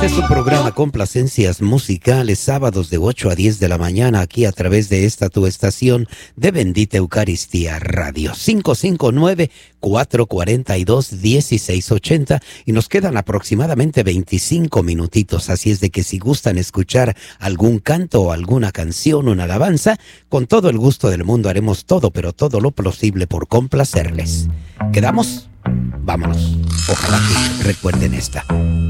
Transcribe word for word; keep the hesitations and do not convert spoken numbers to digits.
Este es su programa Complacencias Musicales, sábados de ocho a diez de la mañana, aquí a través de esta tu estación de Bendita Eucaristía Radio. cinco cinco nueve, cuatro cuatro dos, uno seis ocho cero y nos quedan aproximadamente veinticinco minutitos, así es de que si gustan escuchar algún canto o alguna canción, una alabanza, con todo el gusto del mundo haremos todo, pero todo lo posible por complacerles. ¿Quedamos? Vámonos. Ojalá que recuerden esta.